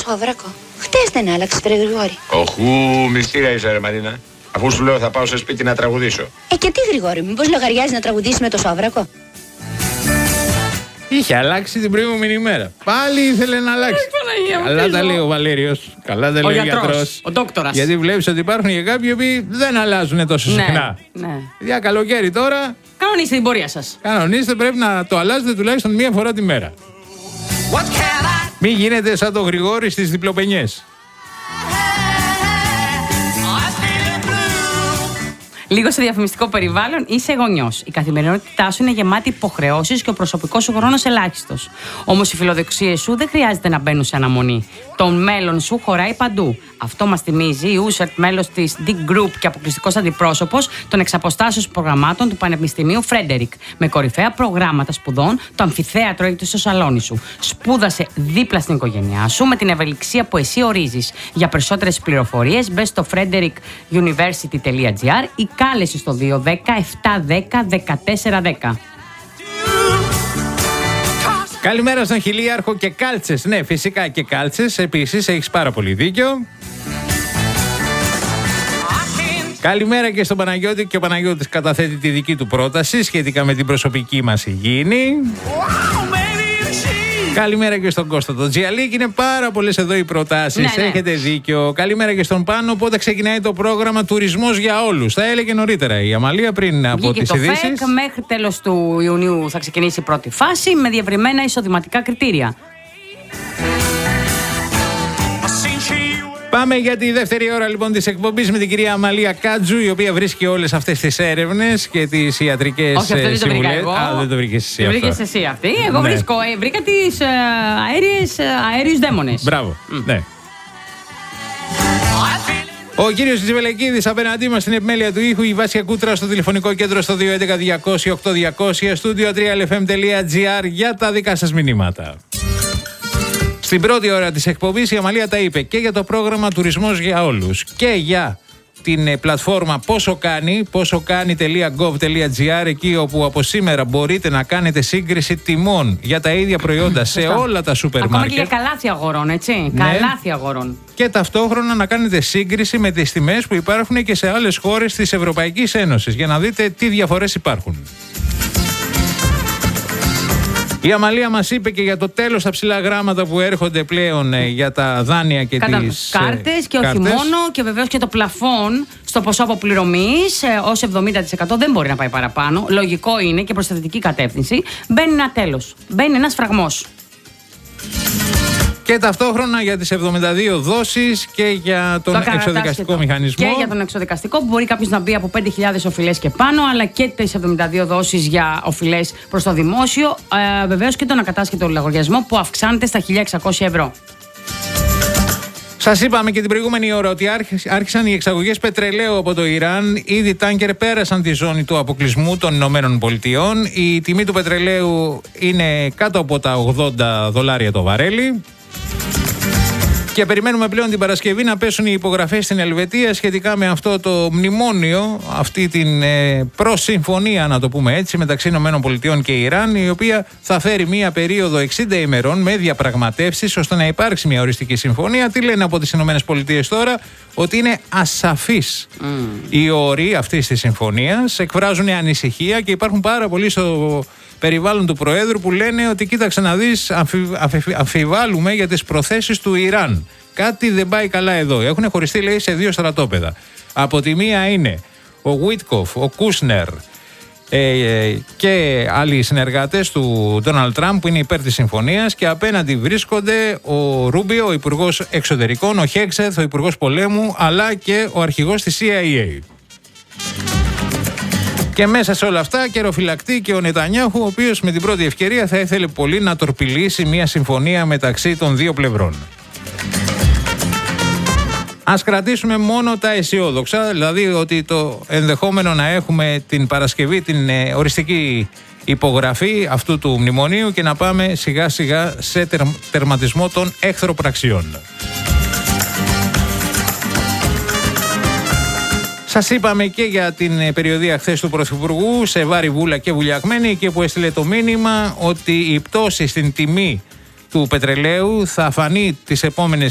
Σόβρακο. Χτες δεν άλλαξες, βρε Γρηγόρη. Οχού, μυστήρια είσαι, ρε Μαρίνα. Αφού σου λέω θα πάω σε σπίτι να τραγουδήσω. Και τι, Γρηγόρη, μήπως λογαριάζει να τραγουδήσεις με το Σόβρακο? Είχε αλλάξει την προηγούμενη ημέρα. Πάλι ήθελε να αλλάξει. Καλά τα λέει ο Βαλέριος. Καλά τα λέει ο γιατρός. Ο δόκτορας. Γιατί βλέπεις ότι υπάρχουν και κάποιοι που δεν αλλάζουν τόσο συχνά. Ναι. Για καλοκαίρι τώρα. Κανονίστε την πορεία σας. Κανονίστε, πρέπει να το αλλάζετε τουλάχιστον μία φορά τη μέρα. Μην γίνετε σαν το Γρηγόρη στις διπλοπενιές. Λίγο σε διαφημιστικό περιβάλλον είσαι γονιός. Η καθημερινότητά σου είναι γεμάτη υποχρεώσεις και ο προσωπικός σου χρόνος ελάχιστος. Όμως οι φιλοδοξίες σου δεν χρειάζεται να μπαίνουν σε αναμονή. Το μέλλον σου χωράει παντού. Αυτό μας θυμίζει η Ούσερτ, μέλος της Dick Group και αποκλειστικός αντιπρόσωπος των εξαποστάσεως προγραμμάτων του Πανεπιστημίου Φρέντερικ. Με κορυφαία προγράμματα σπουδών, το αμφιθέατρο έχει στο σαλόνι σου. Σπούδασε δίπλα στην οικογένειά σου με την ευελιξία που εσύ ορίζεις. Για περισσότερες πληροφορίες μπες στο frederickuniversity.gr ή κάλεσε στο 210 710 1410. Καλημέρα στον Χιλίαρχο και κάλτσες. Ναι, φυσικά και κάλτσες. Επίσης, έχεις πάρα πολύ δίκιο. Καλημέρα και στον Παναγιώτη, και ο Παναγιώτης καταθέτει τη δική του πρόταση σχετικά με την προσωπική μας υγιεινή. Καλημέρα και στον Κώστα τον Τζιαλίκ. Είναι πάρα πολλές εδώ οι προτάσεις. Ναι. Έχετε δίκιο. Καλημέρα και στον Πάνο. Πότε ξεκινάει το πρόγραμμα Τουρισμός για Όλους? Θα έλεγε νωρίτερα η Αμαλία πριν από τις ειδήσεις. ΦΕΚ, μέχρι τέλος του Ιουνίου θα ξεκινήσει η πρώτη φάση με διευρυμένα εισοδηματικά κριτήρια. Πάμε για τη δεύτερη ώρα λοιπόν της εκπομπής με την κυρία Αμαλία Κάτζου, η οποία βρίσκει όλες αυτές τις έρευνες και τις ιατρικές συμβουλές. Όχι, αυτό δεν το βρήκα εγώ. Δεν το βρήκες εσύ. Το βρήκες εσύ αυτή. Εγώ βρήκα τις αέριους δαίμονες. Μπράβο. Ναι. Ο κύριος Τζιβελεκίδης απέναντί μας στην επιμέλεια του ήχου, η Βάσια Κούτρα στο τηλεφωνικό κέντρο στο 211-200-8200, studio3lfm.gr για τα δικά σας μηνύματα. Στην πρώτη ώρα της εκπομπής η Αμαλία τα είπε και για το πρόγραμμα Τουρισμός για Όλους και για την πλατφόρμα ποσοκάνει.gov.gr, εκεί όπου από σήμερα μπορείτε να κάνετε σύγκριση τιμών για τα ίδια προϊόντα σε όλα τα σούπερ μάρκετ. Ακόμα και για καλάθι αγορών, έτσι. Ναι. Καλάθι αγορών. Και ταυτόχρονα να κάνετε σύγκριση με τις τιμές που υπάρχουν και σε άλλες χώρες της Ευρωπαϊκής Ένωσης, για να δείτε τι διαφορές υπάρχουν. Η Αμαλία μας είπε και για το τέλος στα ψηλά γράμματα που έρχονται πλέον για τα δάνεια και τις κάρτες και όχι μόνο, και βεβαίως και το πλαφόν στο ποσό αποπληρωμής ως 70% δεν μπορεί να πάει παραπάνω. Λογικό είναι και προς θετική κατεύθυνση. Μπαίνει ένα τέλος, μπαίνει ένας φραγμός. Και ταυτόχρονα για τις 72 δόσεις και για τον εξοδικαστικό μηχανισμό. Και για τον εξοδικαστικό που μπορεί κάποιος να μπει από 5.000 οφειλές και πάνω, αλλά και τις 72 δόσεις για οφειλές προς το δημόσιο. Βεβαίως και τον ακατάσχετο λογαριασμό που αυξάνεται στα 1.600 ευρώ. Σας είπαμε και την προηγούμενη ώρα ότι άρχισαν οι εξαγωγές πετρελαίου από το Ιράν. Ήδη τάνκερ πέρασαν τη ζώνη του αποκλεισμού των Ηνωμένων Πολιτειών. Η τιμή του πετρελαίου είναι κάτω από τα $80 το βαρέλι. Και περιμένουμε πλέον την Παρασκευή να πέσουν οι υπογραφές στην Ελβετία σχετικά με αυτό το μνημόνιο, αυτή την προσυμφωνία, να το πούμε έτσι, μεταξύ ΗΠΑ και Ιράν, η οποία θα φέρει μία περίοδο 60 ημερών με διαπραγματεύσεις ώστε να υπάρξει μια οριστική συμφωνία. Τι λένε από τις ΗΠΑ τώρα? Ότι είναι ασαφείς οι όροι αυτής της συμφωνίας, εκφράζουν ανησυχία και υπάρχουν πάρα πολλοί στο περιβάλλον του Προέδρου που λένε ότι κοίταξε να δεις, αμφιβάλλουμε για τις προθέσεις του Ιράν. Κάτι δεν πάει καλά εδώ. Έχουν χωριστεί, λέει, σε δύο στρατόπεδα. Από τη μία είναι ο Βίτκοφ, ο Κούσνερ και άλλοι συνεργάτες του Ντόναλντ Τραμπ που είναι υπέρ της συμφωνίας, και απέναντι βρίσκονται ο Ρούμπιο, ο Υπουργός Εξωτερικών, ο Χέξεθ, ο Υπουργός Πολέμου, αλλά και ο αρχηγός της CIA. Και μέσα σε όλα αυτά καιροφυλακτεί και ο Νετανιάχου, ο οποίος με την πρώτη ευκαιρία θα ήθελε πολύ να τορπιλήσει μια συμφωνία μεταξύ των δύο πλευρών. Ας κρατήσουμε μόνο τα αισιόδοξα, δηλαδή ότι το ενδεχόμενο να έχουμε την Παρασκευή την οριστική υπογραφή αυτού του μνημονίου και να πάμε σιγά σιγά σε τερματισμό των εχθροπραξιών. Σας είπαμε και για την περιοδεία χθες του Πρωθυπουργού σε Βάρη, Βούλα και Βουλιαγμένη, και που έστειλε το μήνυμα ότι η πτώση στην τιμή του πετρελαίου θα φανεί τις επόμενες